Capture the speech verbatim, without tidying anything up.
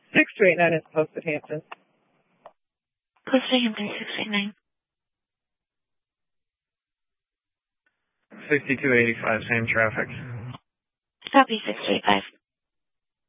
six two eight nine is posted Hampton. Posted Hampton six eight nine. sixty-two eighty-five, same traffic. Copy six two eight five.